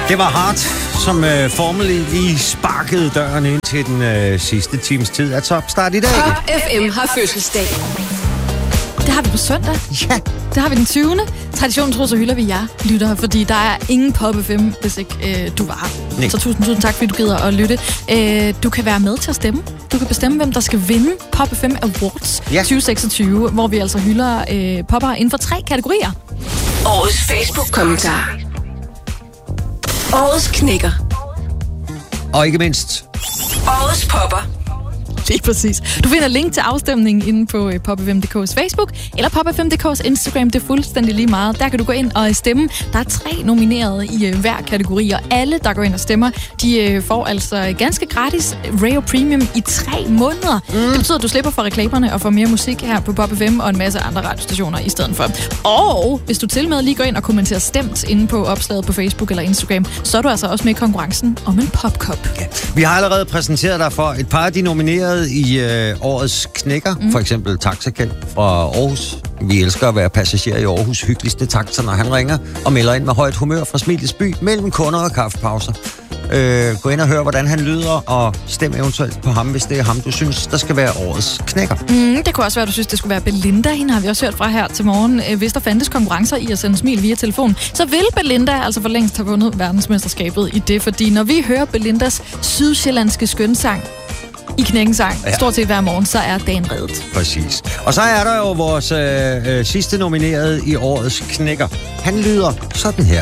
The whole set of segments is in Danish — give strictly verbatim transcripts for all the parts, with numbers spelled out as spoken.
Det var Hart, som øh, formelig lige sparkede døren ind til den øh, sidste times tid af Topstart i dag. Pop F M har fødselsdag. Det har vi på søndag. Ja. Det har vi den tyvende Traditionen tro, så hylder vi jer lyttere, fordi der er ingen Pop F M, hvis ikke øh, du var. Nej. Så tusind, tusind tak, fordi du gider at lytte. Øh, du kan være med til at stemme. Du kan bestemme, hvem der skal vinde Pop F M Awards Ja. tyve seksogtyve, hvor vi altså hylder øh, popper inden for tre kategorier. Årets Facebook-kommentar. Årets knækker. Og ikke mindst, Årets popper. Lige præcis. Du finder link til afstemningen inde på øh, Pop F M punktum d k's Facebook eller Pop F M punktum d k's Instagram. Det er fuldstændig lige meget. Der kan du gå ind og stemme. Der er tre nominerede i øh, hver kategori, og alle, der går ind og stemmer, de øh, får altså ganske gratis Radio Premium i tre måneder. Mm. Det betyder, at du slipper for reklamerne og får mere musik her på Pop F M og en masse andre radiostationer i stedet for. Og hvis du til med lige går ind og kommenterer stemt inde på opslaget på Facebook eller Instagram, så er du altså også med i konkurrencen om en popkop. ja. Vi har allerede præsenteret dig for et par af de nominerede i øh, årets knækker. Mm. For eksempel Taxakendt fra Aarhus. Vi elsker at være passager i Aarhus' hyggeligste taxa, når han ringer og melder ind med højt humør fra Smilets by mellem kunder og kaffepauser. Øh, gå ind og hør, hvordan han lyder, og stem eventuelt på ham, hvis det er ham, du synes, der skal være årets knækker. Mm, det kunne også være, at du synes, det skulle være Belinda. Hende har vi også hørt fra her til morgen. Hvis der fandtes konkurrencer i at sende smil via telefon, så vil Belinda altså for længst have vundet verdensmesterskabet i det. Fordi når vi hører Belindas sydsjællandske skønsang i knækkensang, ja. Stort set hver morgen, så er dagen reddet. Præcis. Og så er der jo vores øh, øh, sidste nominerede i årets knækker. Han lyder sådan her.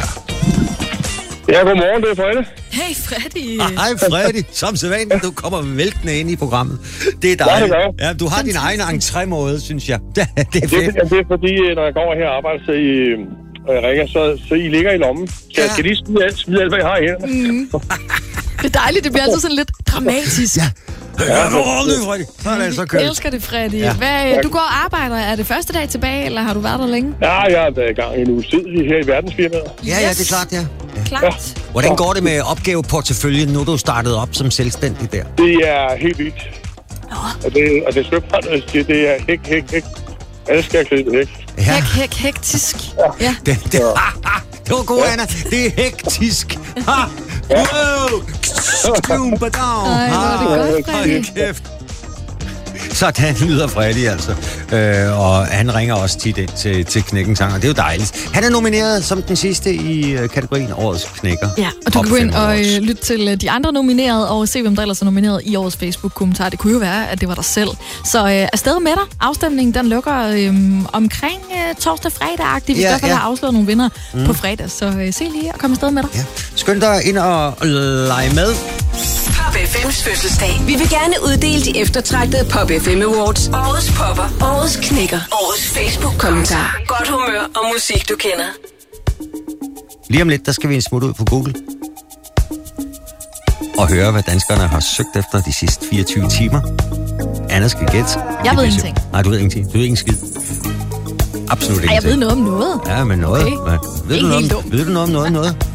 Ja, godmorgen, det er Freddy. Hey Freddy! Hej Freddy, som sædvanligt, du kommer væltende ind i programmet. Det er dejligt. Ja, det ja, du har din egen entrémåde, synes jeg. Det er Det er, fedt. det er fordi, når jeg går her og arbejder, så I, og jeg ringer, så, så I ligger i lommen. Så ja. Jeg skal lige smide alt, smide alt, hvad jeg har her. Mm. Det er dejligt, det bliver altid sådan lidt dramatisk. Ja. Ja, nu ordentligt, Freddy. Så er det altså kørt. Jeg elsker det, Freddy. Ja. Hvad, du går og arbejder. Er det første dag tilbage, eller har du været der længe? Ja, jeg har været i gang i en uge tid her i verdensfirmaet. Ja, ja, det er klart, ja. ja. Klart. Hvordan går det med opgaveporteføljen, nu er du startet op som selvstændig der? Det er helt vildt. Og det, og det skal bare sige, det er hæk, hæk, hæk. Alle skal klippe hæk. Ja. Hæk, hæk, hektisk. Ja. Det, det, det var god, Anna. Det er hektisk. Ha! Wow! Skum på down. Ej, hvor er det godt, Freddy. Hold kæft. Sådan lyder Freddy altså. Øh, og han ringer også tit ind til, til Knækkensang, og det er jo dejligt. Han er nomineret som den sidste i øh, kategorien Årets Knækker. Ja, og du kan gå ind og øh, lytte til øh, de andre nominerede, og se, hvem der ellers er nomineret i årets Facebook-kommentar. Det kunne jo være, at det var dig selv. Så øh, afsted med dig. Afstemningen, den lukker øh, omkring øh, torsdag-fredag-agtigt. Vi skal Ja, i hvert fald ja. have afsløret nogle vinder mm. på fredag. Så øh, se lige og kom afsted med dig. Ja. Skynd dig ind og lege med. Pop F M's fødselsdag. Vi vil gerne uddele de eftertragtede Pop F M Awards. Årets popper. Årets knækker. Årets Facebook-kommentar. Godt humør og musik, du kender. Lige om lidt, der skal vi en smut ud på Google og høre, hvad danskerne har søgt efter de sidste fireogtyve timer. Anna skal gætte. Jeg Det ved bliver ingenting. sjovt. Nej, du ved ingenting. Du ved ingen skid. Absolut Ej, ingenting. jeg ved noget om noget. Ja, men noget. Okay. Hvad? Ved, Ikke du noget helt om, dumt. ved du noget om noget? noget?